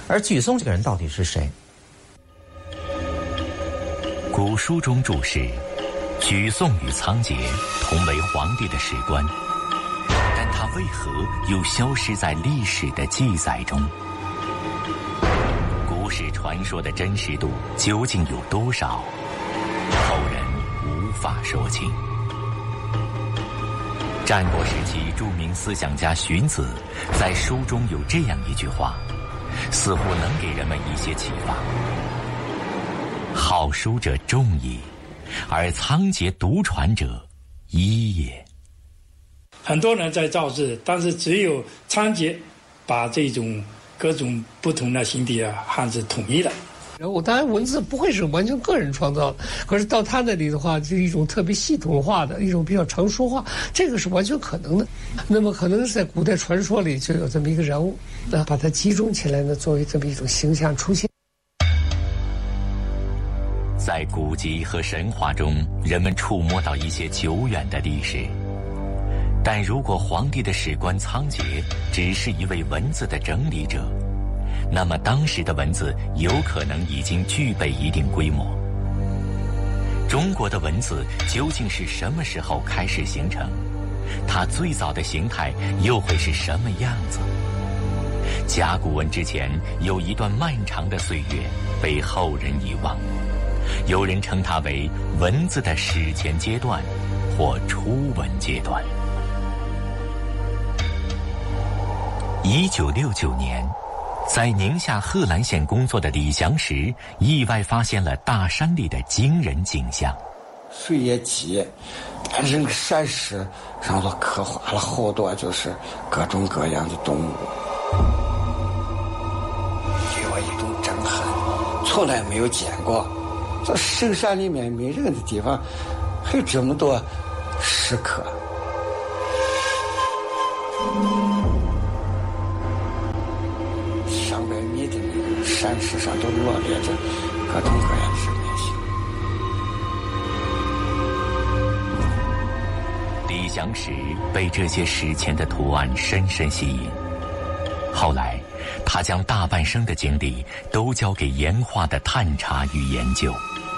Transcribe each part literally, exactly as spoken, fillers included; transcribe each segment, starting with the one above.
而举诵这个人到底是谁？ 古书中注释，举诵与仓颉同为皇帝的史官，但他为何又消失在历史的记载中？古史传说的真实度究竟有多少？后人无法说清。战国时期著名思想家荀子在书中有这样一句话，似乎能给人们一些启发：好书者众矣，而仓颉独传者一也。 很多人在造字，但是只有仓颉把这种各种不同的形体的汉字统一了。 然后当然文字不会是完全个人创造的，可是到他那里的话，是一种特别系统化的一种比较成熟化，这个是完全可能的。那么可能是在古代传说里就有这么一个人物，那把它集中起来呢，作为这么一种形象出现。 在古籍和神话中，人们触摸到一些久远的历史，但如果皇帝的史官仓颉只是一位文字的整理者，那么当时的文字有可能已经具备一定规模。中国的文字究竟是什么时候开始形成？它最早的形态又会是什么样子？甲骨文之前有一段漫长的岁月被后人遗忘，有人称它为文字的史前阶段或初文阶段。一九六九年，在宁夏贺兰县工作的李祥石意外发现了大山里的惊人景象。 水也急，但是那个山石上头刻画了好多就是各种各样的动物，给我一种震撼，从来没有见过。这深山里面没人的地方还有这么多石刻。上百米的那个山石上都罗列着各种各样的生命形。 李祥石被这些史前的图案深深吸引，后来他将大半生的精力都交给岩画的探查与研究。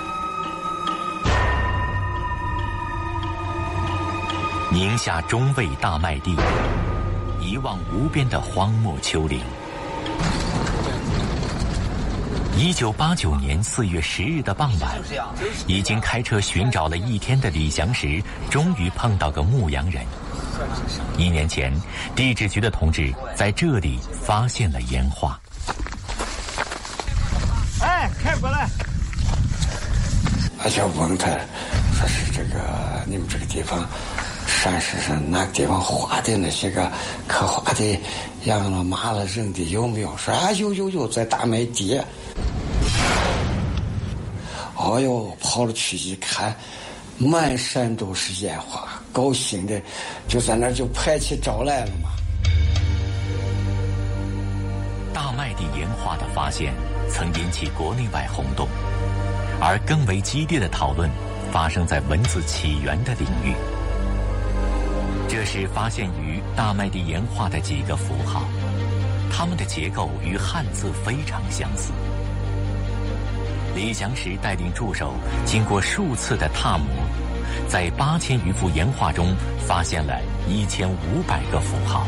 宁夏中卫大麦地，一望无边的荒漠丘陵。一九八九年四月十日的傍晚，已经开车寻找了一天的李祥石，终于碰到个牧羊人。一年前，地质局的同志在这里发现了岩画。 哎，开过来！ 我就问他，说是这个你们这个地方山石上哪个地方画的那些个刻画的羊了马了人的有没有？说啊有有有，在大麦地。哎呦，跑了去一看，满山都是烟花，高兴的就在那儿就拍起照来了嘛。 大麦地岩画的发现曾引起国内外轰动，而更为激烈的讨论发生在文字起源的领域。这是发现于大麦地岩画的几个符号，它们的结构与汉字非常相似。李祥石带领助手经过数次的踏磨，在八千余幅岩画中发现了一千五百个符号。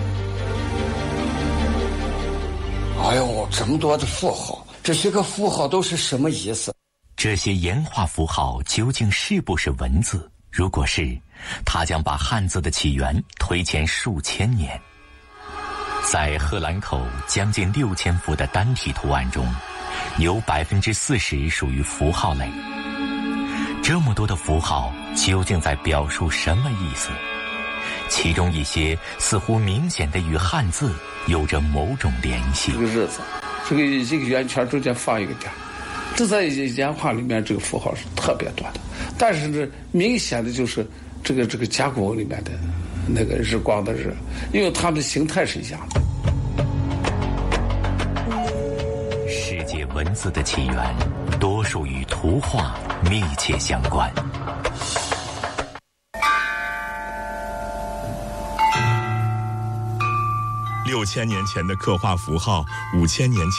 哎呦，这么多的符号，这些个符号都是什么意思？ 这些岩画符号究竟是不是文字？如果是，它将把汉字的起源推前数千年。在贺兰口将近六千幅的单体图案中，有百分之四十属于符号类。这么多的符号究竟在表述什么意思？其中一些似乎明显的与汉字有着某种联系。 这个日子，这个一个圆圈中间放一个点，这在岩画里面这个符号是特别多的，但是呢，明显的就是这个这个甲骨文里面的那个日光的日，因为它们的形态是一样的。 世界文字的起源，多数与图画密切相关。 六千年前的刻画符号，五千年前